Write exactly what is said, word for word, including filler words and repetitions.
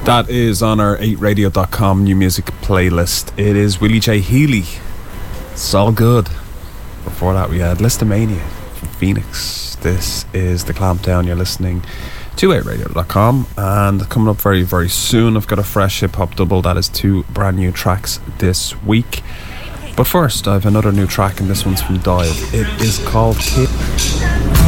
That is on our eight radio dot com new music playlist. It is Willie J. Healy. It's all good. Before that we had Listomania from Phoenix. This is The Clampdown. You're listening to eight radio dot com, and coming up very very soon I've got a fresh hip hop double. That is two brand new tracks this week. But first I have another new track, and this one's from Dive. It is called Kid.